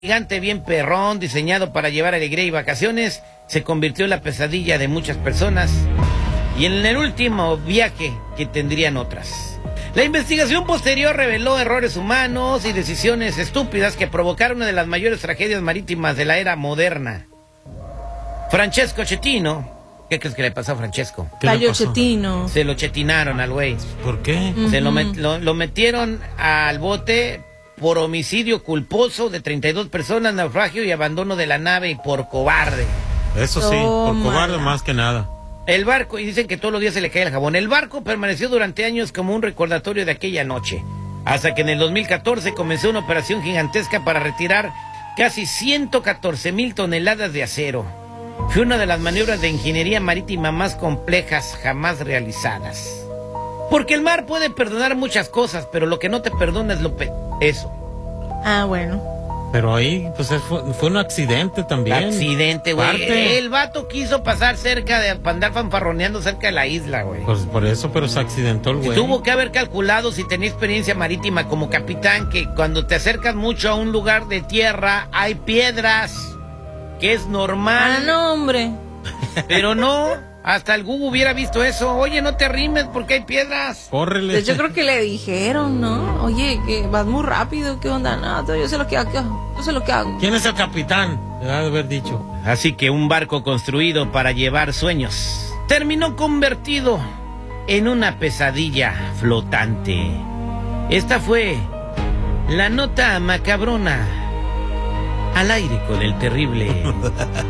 Gigante bien perrón, diseñado para llevar alegría y vacaciones, se convirtió en la pesadilla de muchas personas y en el último viaje que tendrían otras. La investigación posterior reveló errores humanos y decisiones estúpidas que provocaron una de las mayores tragedias marítimas de la era moderna. Francesco Chetino, ¿qué crees que le pasó a Francesco? Cayó Chetino. Se lo chetinaron al güey. ¿Por qué? Se lo metieron al bote por homicidio culposo de 32 personas, naufragio y abandono de la nave y por cobarde. Eso sí, por cobarde más que nada. El barco, y dicen que todos los días se le cae el jabón. El barco permaneció durante años como un recordatorio de aquella noche, hasta que en el 2014 comenzó una operación gigantesca para retirar casi 114,000 toneladas de acero. Fue una de las maniobras de ingeniería marítima más complejas jamás realizadas. Porque el mar puede perdonar muchas cosas, pero lo que no te perdona es eso. Ah, bueno. Pero ahí, pues fue un accidente también. Accidente, güey. El vato quiso pasar para andar fanfarroneando cerca de la isla, güey. Pues por eso, pero se accidentó el güey. Tuvo que haber calculado, si tenía experiencia marítima como capitán, que cuando te acercas mucho a un lugar de tierra, hay piedras, que es normal. Ah, no, hombre. Pero no. Hasta el Google hubiera visto eso. Oye, no te arrimes porque hay piedras. Córrele. De hecho, creo que le dijeron, ¿no? Oye, que vas muy rápido, ¿qué onda? No, yo sé lo que hago. Yo sé lo que hago. ¿Quién es el capitán? Le ha de haber dicho. Así que un barco construido para llevar sueños terminó convertido en una pesadilla flotante. Esta fue la nota macabrona al aire con el terrible